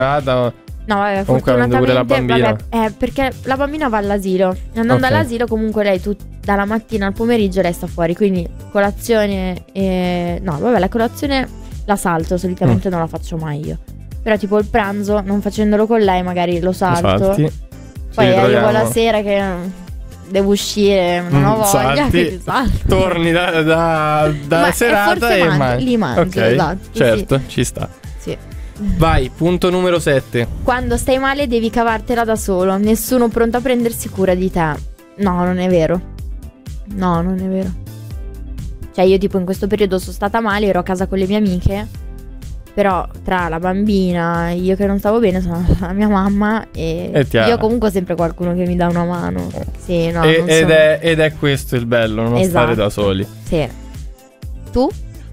No, vabbè, comunque avendo pure la bambina. Vabbè, perché la bambina va all'asilo. Andando all'asilo comunque lei dalla mattina al pomeriggio lei sta fuori. Quindi colazione no, vabbè, la colazione la salto. Solitamente non la faccio mai io. Però tipo il pranzo, non facendolo con lei, magari lo salto. Poi arrivo la sera che devo uscire, non ho voglia, che salto. Torni da serata e mangi. Li mangio, okay, esatto. certo, sì. Ci sta. Sì. Vai, punto numero 7. Quando stai male devi cavartela da solo. Nessuno pronto a prendersi cura di te. No, non è vero. No, non è vero. Cioè io tipo in questo periodo sono stata male, ero a casa con le mie amiche. Però tra la bambina, io che non stavo bene, sono la mia mamma e io comunque ho sempre qualcuno che mi dà una mano. Sì, no, ed è questo il bello, non stare da soli. Sì. Tu?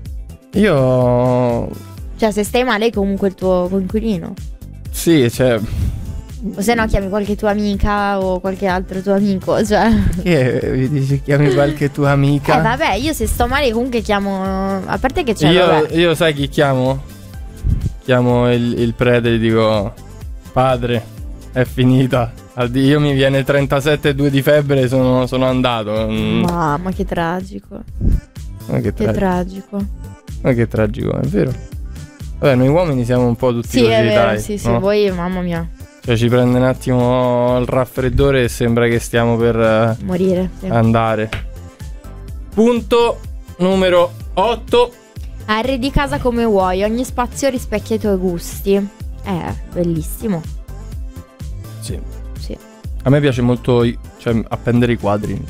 Io... Cioè se stai male è comunque il tuo coinquilino. Sì, cioè... O se no chiami qualche tua amica o qualche altro tuo amico, cioè... Che mi dici chiami qualche tua amica? Vabbè, io se sto male comunque chiamo... A parte che c'è... Io sai chi chiamo? Chiamo il prete e gli dico: padre, è finita. Io mi viene 37,2 di febbre e sono andato. Mamma, che tragico. Che tragico. Ma che tragico, è vero. Vabbè, noi uomini siamo un po' tutti così, è vero, dai. Sì, no? Voi, mamma mia. Cioè ci prende un attimo il raffreddore e sembra che stiamo per morire. Sì. Andare. Punto numero 8. Arredi casa come vuoi, ogni spazio rispecchia i tuoi gusti. Bellissimo. Sì. A me piace molto appendere i quadri.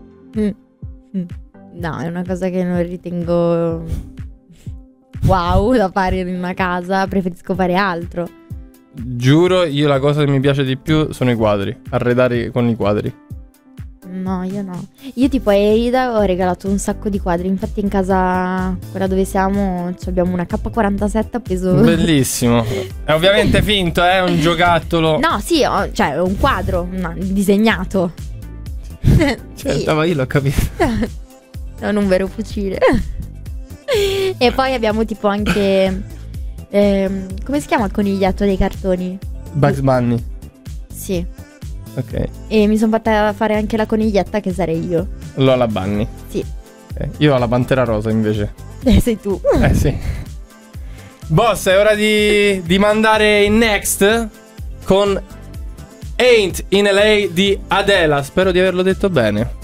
No, è una cosa che non ritengo wow da fare in una casa. Preferisco fare altro. Giuro, io la cosa che mi piace di più sono i quadri. Arredare con i quadri. No, io no. Io tipo a Erida ho regalato un sacco di quadri. Infatti in casa, quella dove siamo, abbiamo una K47 appeso. Bellissimo. È ovviamente finto, è un giocattolo. No, sì, cioè è un quadro disegnato. Certo, ma io l'ho capito. Non un vero fucile. E poi abbiamo tipo anche come si chiama il coniglietto dei cartoni? Bugs Bunny. Sì. Ok. E mi sono fatta fare anche la coniglietta che sarei io. Lola Bunny. Sì. Okay. Io ho la Pantera Rosa invece. Sei tu. Sì. Boss, è ora di mandare in next con Ain't in LA di Adela. Spero di averlo detto bene.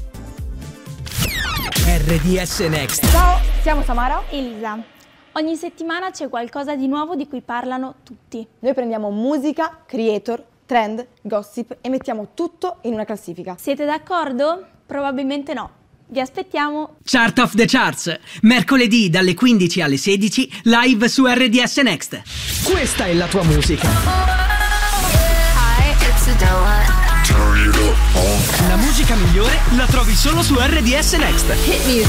RDS Next. Ciao, siamo Samara e Elisa. Ogni settimana c'è qualcosa di nuovo di cui parlano tutti. Noi prendiamo musica, creator, trend, gossip e mettiamo tutto in una classifica. Siete d'accordo? Probabilmente no. Vi aspettiamo. Chart of the Charts, mercoledì dalle 15 alle 16, live su RDS Next. Questa è la tua musica. La musica migliore la trovi solo su RDS Next.